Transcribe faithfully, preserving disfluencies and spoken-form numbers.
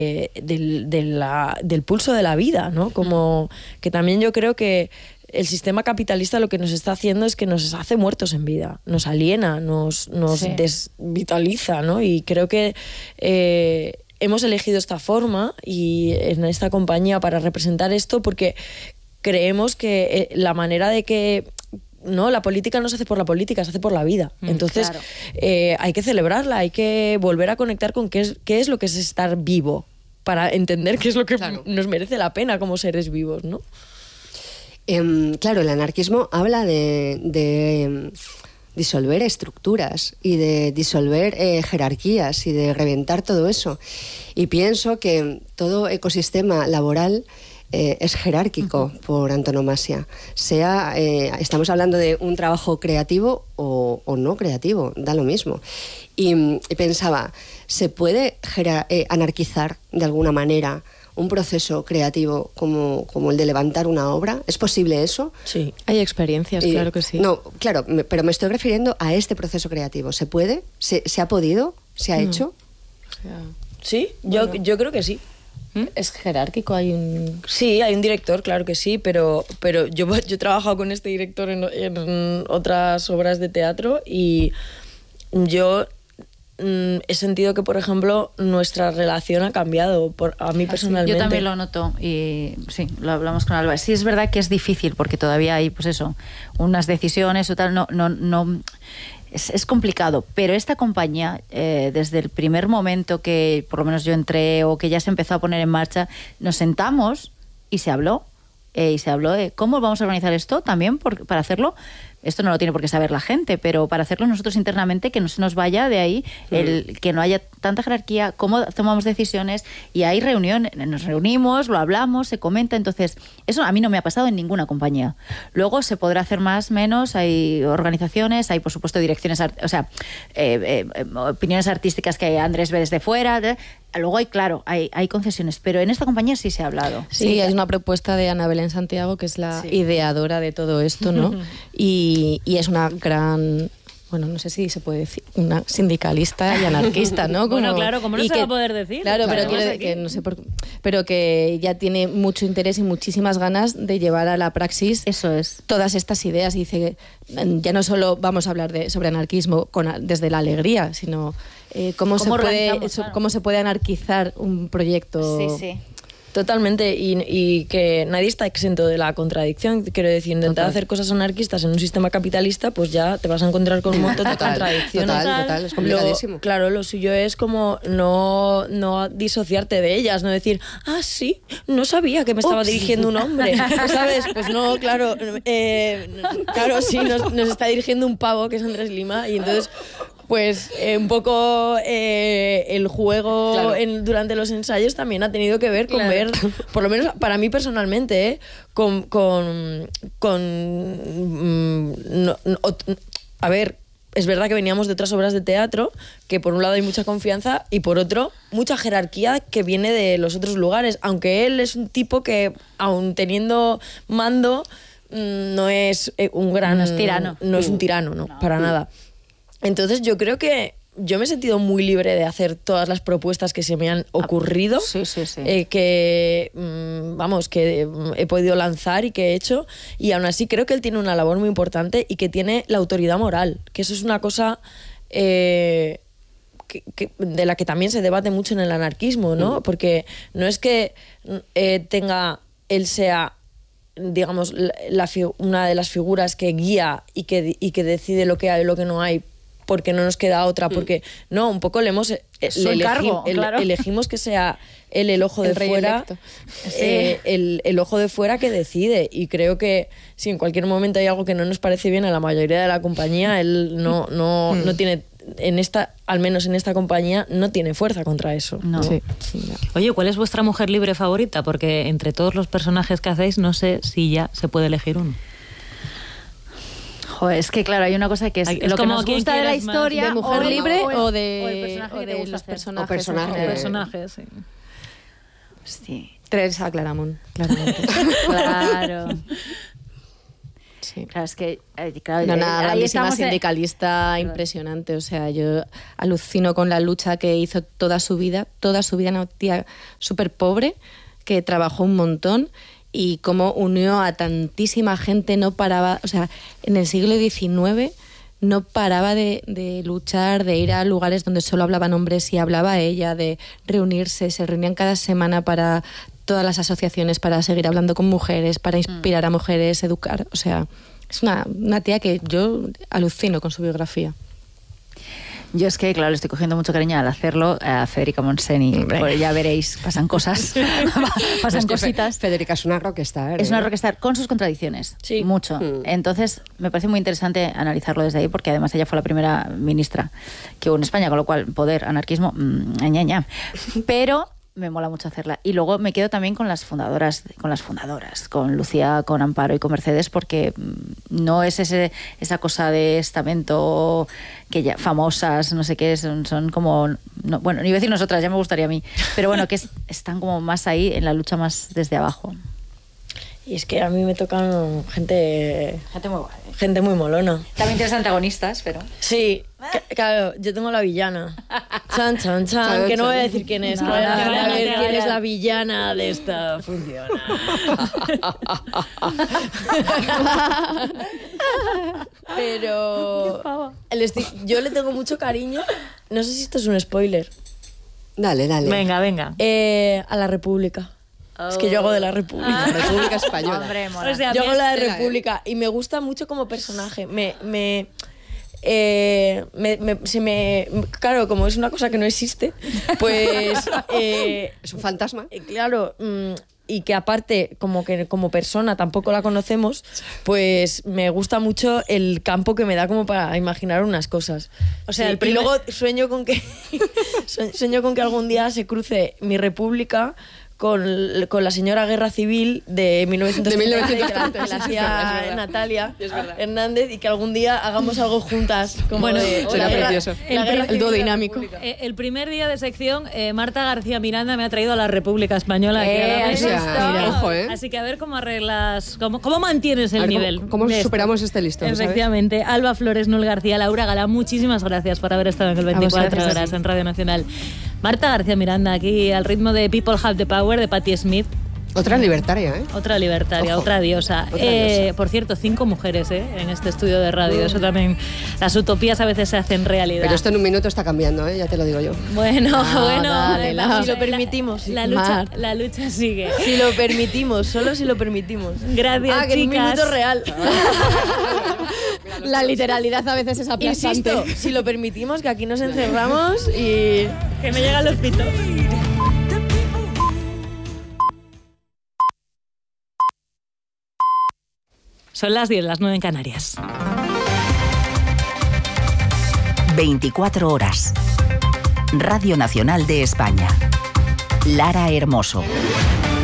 eh, del, de la, del pulso de la vida, ¿no? Como que también yo creo que el sistema capitalista lo que nos está haciendo es que nos hace muertos en vida, nos aliena, nos, nos sí. desvitaliza, ¿no? Y creo que eh, hemos elegido esta forma y en esta compañía para representar esto porque creemos que eh, la manera de que... No, la política no se hace por la política, se hace por la vida. Entonces, claro. eh, hay que celebrarla, hay que volver a conectar con qué es, qué es lo que es estar vivo, para entender qué es lo que claro. nos merece la pena como seres vivos, ¿no? Eh, claro, el anarquismo habla de, de disolver estructuras y de disolver eh, jerarquías y de reventar todo eso. Y pienso que todo ecosistema laboral Eh, es jerárquico uh-huh. por antonomasia. Sea, eh, estamos hablando de un trabajo creativo o, o no creativo, da lo mismo. Y, y pensaba, ¿se puede gera, eh, anarquizar de alguna manera un proceso creativo como, como el de levantar una obra? ¿Es posible eso? Sí, hay experiencias, y, claro que sí. No, claro, me, pero me estoy refiriendo a este proceso creativo. ¿Se puede? ¿Se, se ha podido? ¿Se ha mm. hecho? O sea, sí, bueno. yo, yo creo que sí. ¿Mm? ¿Es jerárquico? Hay un... Sí, hay un director, claro que sí, pero, pero yo, yo he trabajado con este director en, en otras obras de teatro y yo mm, he sentido que, por ejemplo, nuestra relación ha cambiado, por, a mí personalmente. Yo también lo noto y sí, lo hablamos con Alba. Sí, es verdad que es difícil porque todavía hay, pues eso, unas decisiones o tal, no... no, no Es, es complicado, pero esta compañía, eh, desde el primer momento que por lo menos yo entré o que ya se empezó a poner en marcha, nos sentamos y se habló. Eh, y se habló de cómo vamos a organizar esto también por, para hacerlo. Esto no lo tiene por qué saber la gente, pero para hacerlo nosotros internamente, que no se nos vaya de ahí, mm. el, que no haya tanta jerarquía, cómo tomamos decisiones, y hay reuniones, nos reunimos, lo hablamos, se comenta. Entonces, eso a mí no me ha pasado en ninguna compañía. Luego se podrá hacer más, menos, hay organizaciones, hay por supuesto direcciones, o sea, eh, eh, opiniones artísticas que Andrés ve desde fuera, de, luego hay, claro, hay, hay concesiones, pero en esta compañía sí se ha hablado. Sí, sí. Hay una propuesta de Ana Belén Santiago, que es la sí. ideadora de todo esto, ¿no? y, y es una gran... Bueno, no sé si se puede decir, una sindicalista y anarquista, ¿no? Como, bueno, claro, ¿cómo no se que, va a poder decir? Claro, pero, quiero, que no sé por, pero que ya tiene mucho interés y muchísimas ganas de llevar a la praxis eso es. Todas estas ideas. Y dice, ya no solo vamos a hablar de, sobre anarquismo con, desde la alegría, sino eh, cómo, ¿Cómo, se puede, eso, claro. cómo se puede anarquizar un proyecto... Sí, sí. Totalmente, y, y que nadie está exento de la contradicción. Quiero decir, intentar Total. hacer cosas anarquistas en un sistema capitalista, pues ya te vas a encontrar con un montón de total, contradicciones. Total, total, es complicadísimo. Lo, claro, lo suyo es como no, no disociarte de ellas, no decir, ah, sí, no sabía que me estaba Ups. dirigiendo un hombre, ¿sabes? Pues no, claro, eh, claro, sí, nos, nos está dirigiendo un pavo que es Andrés Lima, y entonces... Pues eh, un poco eh, el juego claro. en, durante los ensayos también ha tenido que ver con claro. ver, por lo menos para mí personalmente, eh, con... con, con mm, no, no, a ver, es verdad que veníamos de otras obras de teatro, que por un lado hay mucha confianza y por otro mucha jerarquía que viene de los otros lugares, aunque él es un tipo que, aun teniendo mando, no es un gran... No es tirano. No es un tirano, no, no. para nada. Entonces yo creo que yo me he sentido muy libre de hacer todas las propuestas que se me han ocurrido, sí, sí, sí. Eh, que mmm, vamos, que he podido lanzar y que he hecho, y aún así creo que él tiene una labor muy importante y que tiene la autoridad moral, que eso es una cosa eh, que, que, de la que también se debate mucho en el anarquismo, ¿no? Mm. Porque no es que eh, tenga, él sea... digamos, la, la, una de las figuras que guía y que, y que decide lo que hay y lo que no hay, porque no nos queda otra, porque no, un poco le hemos le elegi, cargo, el, claro. elegimos que sea él el ojo de el fuera, sí. eh, el, el ojo de fuera que decide, y creo que si en cualquier momento hay algo que no nos parece bien a la mayoría de la compañía, él no, no, no tiene, en esta, al menos en esta compañía, no tiene fuerza contra eso. No. Sí. Sí, no. Oye, ¿cuál es vuestra mujer libre favorita? Porque entre todos los personajes que hacéis, no sé si ya se puede elegir uno. Joder, es que claro, hay una cosa que es, es lo que nos gusta de la historia, de mujer o libre o, el, o de, o el personaje o que de te gusta los hacer. personajes. O personajes. O personajes, sí. Sí. Teresa Claramunt, claramente. Claro. sí. Claro, es que... eh, claro, No, eh, una ahí grandísima estamos en- sindicalista impresionante. O sea, yo alucino con la lucha que hizo toda su vida, toda su vida, una tía súper pobre, que trabajó un montón y cómo unió a tantísima gente, no paraba, o sea, en el siglo diecinueve no paraba de, de luchar, de ir a lugares donde solo hablaban hombres y hablaba ella, de reunirse, se reunían cada semana para todas las asociaciones, para seguir hablando con mujeres, para inspirar a mujeres, educar, o sea, es una, una tía que yo alucino con su biografía. Yo es que, claro, le estoy cogiendo mucho cariño al hacerlo a Federica Montseny. Pues ya veréis, pasan cosas, pasan Es que cositas. Fe- Federica es una rockstar. Es una ¿eh? rockstar con sus contradicciones, Sí. mucho. Mm. Entonces, me parece muy interesante analizarlo desde ahí, porque además ella fue la primera ministra que hubo en España, con lo cual, poder, anarquismo, mmm, ña, ña. Pero me mola mucho hacerla. Y luego me quedo también con las fundadoras, con las fundadoras, con Lucía, con Amparo y con Mercedes, porque mm, no es ese, esa cosa de estamento que ya famosas, no sé qué, son, son como, no, bueno, ni iba a decir nosotras, ya me gustaría a mí, pero bueno, que es- están como más ahí en la lucha más desde abajo. Y es que a mí me tocan gente, Gente muy guay. gente muy molona. También tienes antagonistas, pero... Sí, ca- claro, yo tengo la villana. Chan, chan, chan, Chan, que no voy a chan. decir quién es. No, que vayan no, a no, ver no, quién no. es la villana de esta función. Pero el esti- yo le tengo mucho cariño. No sé si esto es un spoiler. Dale, dale. Venga, venga. Eh, a la República. Es que yo hago de la República. La República Española. Hombre, mola. O sea, Yo hago la de Tela, ¿eh? República y me gusta mucho como personaje. Me, me, eh, me, me- se me, claro, como es una cosa que no existe, pues eh, Es un fantasma. eh, claro, mm, y que aparte como que como persona tampoco la conocemos, pues me gusta mucho el campo que me da como para imaginar unas cosas. O sea, Sí, el primer- y luego sueño con que sue- sueño con que algún día se cruce mi República con, con la señora Guerra Civil de mil novecientos treinta, De mil novecientos que la- treinta, que la sí, sí, es verdad, es hacía verdad. Natalia Es verdad. Hernández, y que algún día hagamos algo juntas. Como Bueno, de, será la guerra- precioso. la El- guerra el civil dúo de la dinámico. República. Eh, el primer día de sección, eh, Marta García Miranda me ha traído a la República Española. aquí a la Eh, mesa. o sea, mira, ojo, ¿eh? Así que a ver cómo arreglas, cómo, cómo mantienes el A ver, nivel. ¿Cómo, cómo de esto. superamos este listón? ¿sabes? Efectivamente. Alba Flores, Nul García, Laura Galá, muchísimas gracias por haber estado en el veinticuatro vosotros. horas en Radio Nacional. Marta García Miranda, aquí al ritmo de People Have the Power de Patti Smith. Otra libertaria, ¿eh? Otra libertaria, Ojo. otra diosa. Otra Eh, diosa. Por cierto, cinco mujeres ¿eh? en este estudio de radio. Eso también, las utopías a veces se hacen realidad. Pero esto en un minuto está cambiando, ¿eh? Ya te lo digo yo. Bueno, Ah, bueno, dale, eh, la- vamos, Si lo la- permitimos, sí. La, lucha, Mar. la lucha sigue. Si lo permitimos, solo si lo permitimos. Gracias, Ah, que en un chicas. minuto real. La literalidad a veces es aplastante. Insisto, si lo permitimos, que aquí nos encerramos y... Que me llegan los pitos. Son las diez, las nueve en Canarias. veinticuatro horas. Radio Nacional de España. Lara Hermoso.